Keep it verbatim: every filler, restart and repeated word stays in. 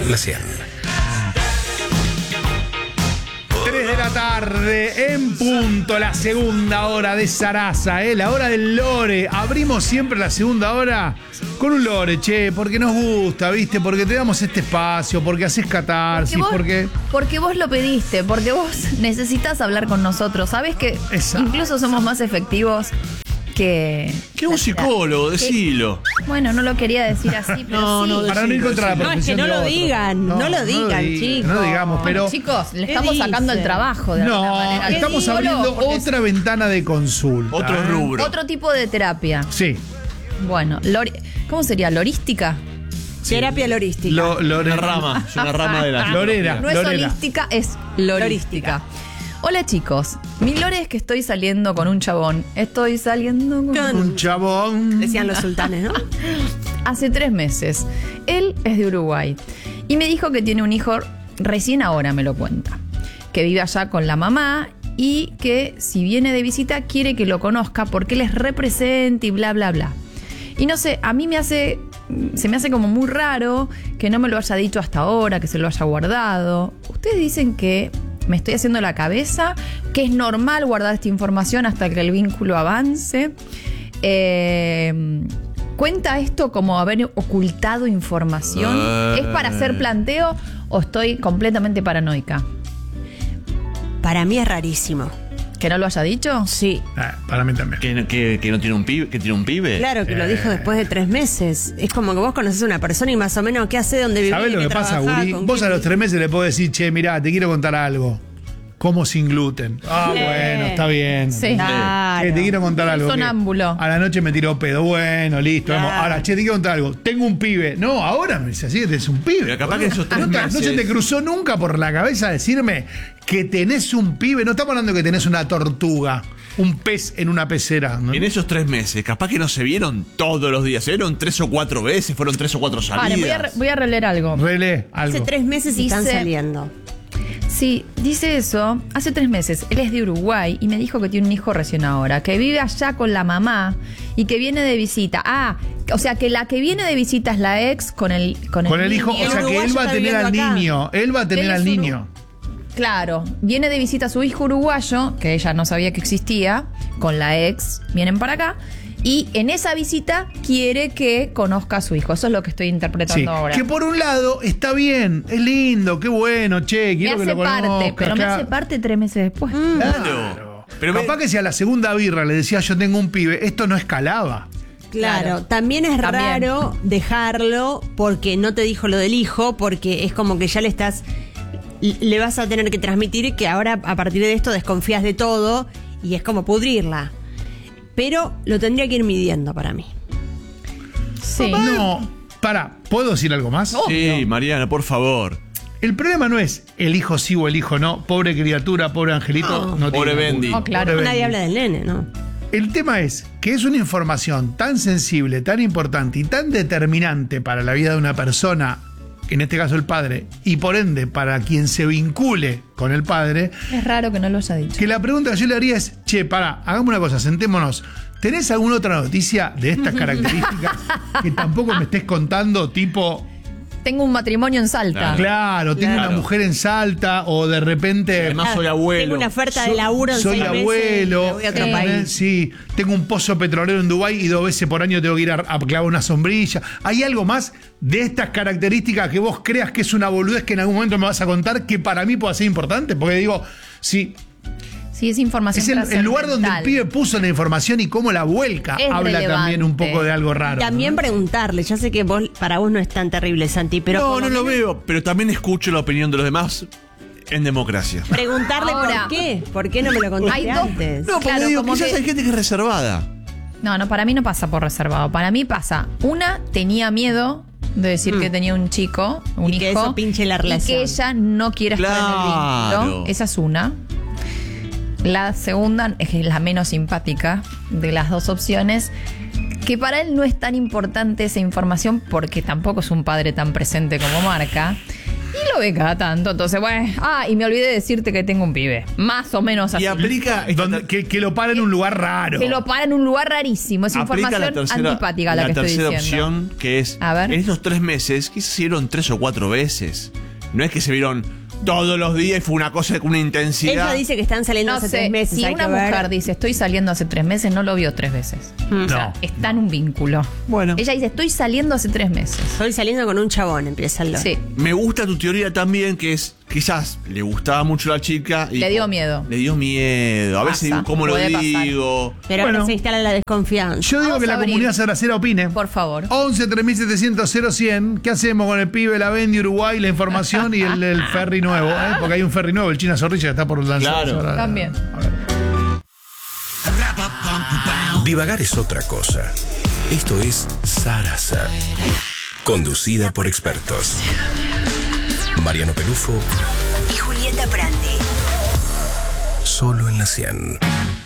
la cien. tres de la tarde, en punto, la segunda hora de Sarasa, ¿eh? La hora del lore. Abrimos siempre la segunda hora con un lore, che, porque nos gusta, ¿viste? Porque te damos este espacio, porque haces catarsis, porque porque... vos, porque vos lo pediste, porque vos necesitas hablar con nosotros. ¿Sabés que Exacto. incluso somos más efectivos que... Que un psicólogo, decilo. Bueno, no lo quería decir así, pero No, sí. no, Para no ir contra la No, es que profesión no de lo otro. digan, no lo digan, di- chicos. No digamos, pero... Bueno, chicos, le ¿Qué estamos sacando el dicen? trabajo de alguna No, manera. ¿Qué estamos digo? abriendo Porque es otra ventana de consulta. Otro ¿eh? rubro. Otro tipo de terapia. Sí. Bueno, lori- ¿cómo sería? ¿Lorística? Terapia lorística. Lo, lore- Una rama, es una rama de la Lorera. No es Lorela. holística, es lorística. Hola chicos, mi lore es que estoy saliendo con un chabón. Estoy saliendo con... Con- Un chabón. Decían los sultanes, ¿no? Hace tres meses. Él es de Uruguay. Y me dijo que tiene un hijo, recién ahora me lo cuenta. Que vive allá con la mamá y que si viene de visita quiere que lo conozca porque él es represente y bla, bla, bla. Y no sé, a mí me hace... Se me hace como muy raro que no me lo haya dicho hasta ahora, que se lo haya guardado. Ustedes dicen que me estoy haciendo la cabeza, que es normal guardar esta información hasta que el vínculo avance. Eh, ¿Cuenta esto como haber ocultado información? Eh. ¿Es para hacer planteo o estoy completamente paranoica? Para mí es rarísimo. ¿Que no lo haya dicho? Sí. Ah, para mí también. Que, que, que no tiene un pibe, que tiene un pibe. Claro que lo dijo después de tres meses. Es como que vos conoces a una persona y más o menos qué hace, dónde vive. ¿Sabés lo que pasa, Guri? Vos a los tres meses le podés decir, che, mirá, te quiero contar algo. Como sin gluten. Ah, Sí. bueno, está bien. Sí. Claro. Che, te quiero contar algo. que Sonámbulo. A la noche me tiró pedo. Bueno, listo. Claro. vamos. Ahora, che, te quiero contar algo. Tengo un pibe. No, ahora me dice así que tenés un pibe. Pero capaz boludo. que esos tres no, te- no meses- se te cruzó nunca por la cabeza decirme que tenés un pibe. No estamos hablando de que tenés una tortuga. Un pez en una pecera. ¿no? En esos tres meses, capaz que no se vieron todos los días. Se vieron tres o cuatro veces, fueron tres o cuatro salidas. Vale, voy a, re- voy a releer algo. Relé algo. Hace tres meses y están Dice- saliendo. Sí, dice eso. Hace tres meses. Él es de Uruguay y me dijo que tiene un hijo recién ahora, que vive allá con la mamá y que viene de visita. Ah, o sea que la que viene de visita es la ex con el con el, Con el hijo, niño. o sea que él va a tener al viviendo acá. niño. Él va a tener Él es al uru- niño. Claro, viene de visita a su hijo uruguayo, que ella no sabía que existía, con la ex, vienen para acá. Y en esa visita quiere que conozca a su hijo. Eso es lo que estoy interpretando Sí, ahora. que por un lado está bien, es lindo, qué bueno, che, me quiero que hace lo conozca. parte, pero me claro. hace parte tres meses después. Claro. Pero Capaz me- que si a la segunda birra le decía yo tengo un pibe, esto no escalaba. Claro, Claro. también es También. raro dejarlo porque no te dijo lo del hijo, porque es como que ya le estás, le vas a tener que transmitir que ahora a partir de esto desconfías de todo y es como pudrirla. Pero lo tendría que ir midiendo para mí. Sí. No, para, ¿puedo decir algo más? Sí, Mariana, por favor. El problema no es el hijo sí o el hijo no. Pobre criatura, pobre angelito. No, Pobre tiene la Bendy. culpa. No, claro. Pobre Nadie Bendy. habla del nene, ¿no? El tema es que es una información tan sensible, tan importante y tan determinante para la vida de una persona, en este caso el padre, y por ende para quien se vincule con el padre, Es raro que no lo haya dicho. que la pregunta que yo le haría es, che, pará, hagamos una cosa, sentémonos. ¿Tenés alguna otra noticia de estas características que tampoco me estés contando, tipo... Tengo un matrimonio en Salta. Claro, tengo Claro. una mujer en Salta o de repente... Además soy abuelo. Tengo una oferta de laburo en Soy seis meses, abuelo, me voy a otro eh, país. sí, tengo un pozo petrolero en Dubái y dos veces por año tengo que ir a, a clavar una sombrilla. ¿Hay algo más de estas características que vos creas que es una boludez que en algún momento me vas a contar que para mí pueda ser importante? Porque digo, si Sí, es información es el, el lugar donde el trascendental. pibe puso la información y cómo la vuelca, Es habla relevante. también un poco de algo raro. También ¿no? preguntarle, ya sé que vos, para vos no es tan terrible, Santi, pero no, por no lo menos veo, pero también escucho la opinión de los demás en democracia. preguntarle Ahora, por qué. ¿Por qué no me lo contaste hay dos- antes? No, porque Claro, digo, como quizás que- hay gente que es reservada. No, no, para mí no pasa por reservado. Para mí pasa, una, tenía miedo de decir Mm. que tenía un chico, un Y hijo. que eso pinche la Y relación. que ella no quiere estar en el Claro. vínculo. Esa es una. La segunda, es que es la menos simpática de las dos opciones, que para él no es tan importante esa información porque tampoco es un padre tan presente como marca. Y lo ve cada tanto. Entonces, bueno. Ah, y me olvidé de decirte que tengo un pibe. Más o menos así. Y aplica. esta- Donde- que, que lo para en un lugar raro. Que lo para en un lugar rarísimo. Es aplica información antipática la, que estoy tercera diciendo. opción, que es. A ver. En estos tres meses, quizás se vieron tres o cuatro veces. No es que se vieron todos los días y fue una cosa con una intensidad. Ella dice que están saliendo No hace sé, tres meses. si hay una que ver. mujer dice estoy saliendo hace tres meses, no lo vio tres veces. O sea, No. está en un vínculo. Bueno. Ella dice estoy saliendo hace tres meses. Estoy saliendo con un chabón, empieza el Sí. Me gusta tu teoría también, que es quizás le gustaba mucho a la chica y Le dio miedo. Le dio miedo. A veces Pasa, digo, ¿cómo lo puede pasar. digo? Pero Bueno. ahora se instala la desconfianza. Yo digo Vamos que a la abrir. comunidad cerracera opine. Por favor. once tres mil setecientos cero cien. ¿Qué hacemos con el pibe, la Vendi, Uruguay, la información y el, el ferry nuevo? ¿eh? Porque hay un ferry nuevo, el China Zorrilla, que está por lanzar. Claro. ahora. También. A ver. Divagar es otra cosa. Esto es Sarasa. Conducida por expertos. Mariano Pelufo y Julieta Prandi. solo en la cien.